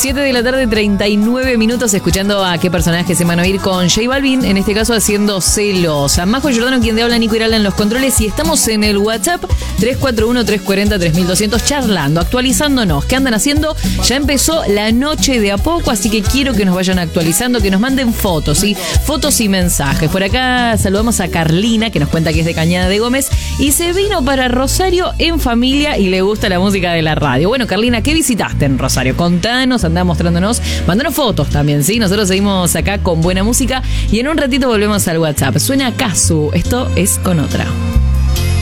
7 de la tarde, 39 minutos, escuchando a qué personajes se van a ir con J Balvin, en este caso haciendo Celosa. Majo Giordano, quien te habla, Nico Irala en los controles, y estamos en el WhatsApp 341-340-3200 charlando, actualizándonos. ¿Qué andan haciendo? Ya empezó la noche de a poco, así que quiero que nos vayan actualizando, que nos manden fotos, ¿sí? Fotos y mensajes. Por acá saludamos a Carlina, que nos cuenta que es de Cañada de Gómez y se vino para Rosario en familia y le gusta la música de la radio. Bueno, Carlina, ¿qué visitaste en Rosario? Contanos, andá mostrándonos, mandanos fotos también, ¿sí? Nosotros seguimos acá con buena música y en un ratito volvemos al WhatsApp. Suena Kazu, esto es Con Otra.